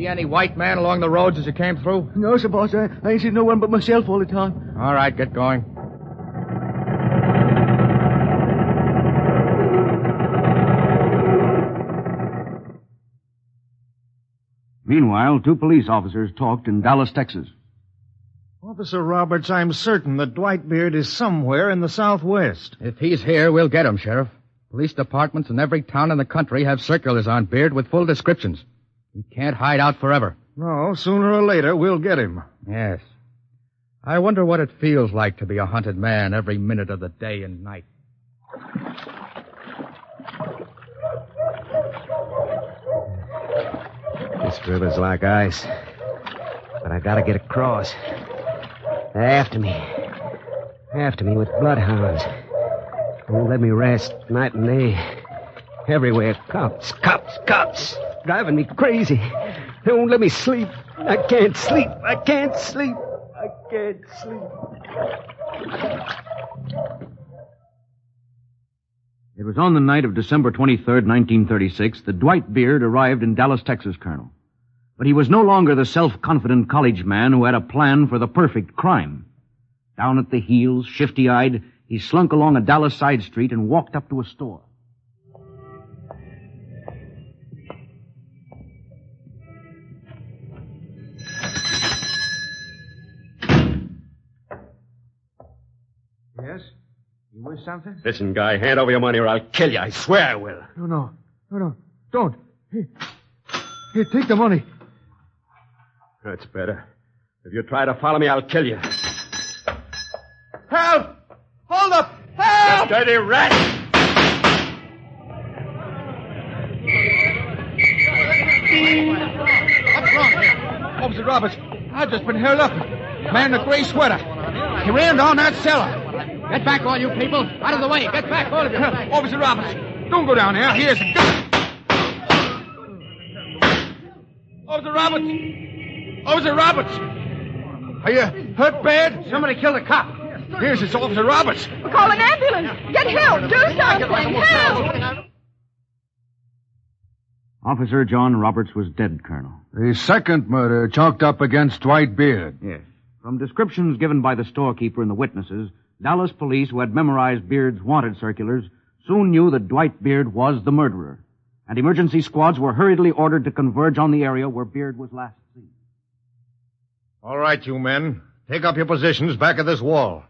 See any white man along the roads as you came through? No, sir, boss. I ain't seen no one but myself all the time. All right, get going. Meanwhile, 2 police officers talked in Dallas, Texas. Officer Roberts, I'm certain that Dwight Beard is somewhere in the Southwest. If he's here, we'll get him, Sheriff. Police departments in every town in the country have circulars on Beard with full descriptions. He can't hide out forever. No, sooner or later, we'll get him. Yes. I wonder what it feels like to be a hunted man every minute of the day and night. This river's like ice. But I gotta get across. They're after me. After me with bloodhounds. Won't let me rest night and day. Everywhere, cops, cops, cops. Driving me crazy. They won't let me sleep. I can't sleep. I can't sleep. I can't sleep. It was on the night of December 23rd, 1936, that Dwight Beard arrived in Dallas, Texas, Colonel. But he was no longer the self-confident college man who had a plan for the perfect crime. Down at the heels, shifty-eyed, he slunk along a Dallas side street and walked up to a store. Yes? You wish something? Listen, guy, hand over your money or I'll kill you. I swear I will. No. Don't. Here, take the money. That's better. If you try to follow me, I'll kill you. Help! Hold up! Help! You dirty rat! What's wrong here? Officer Roberts, I've just been held up. Man in a gray sweater. He ran down that cellar. Get back, all you people. Out of the way. Get back, all of you. Officer Roberts, don't go down there. Here's a gun. Officer Roberts! Officer Roberts! Are you hurt bad? Somebody killed a cop. Here's this Officer Roberts. Call an ambulance. Get help. Do something. Help. Officer John Roberts was dead, Colonel. The second murder chalked up against Dwight Beard. Yes. From descriptions given by the storekeeper and the witnesses, Dallas police, who had memorized Beard's wanted circulars, soon knew that Dwight Beard was the murderer, and emergency squads were hurriedly ordered to converge on the area where Beard was last seen. All right, you men. Take up your positions back of this wall.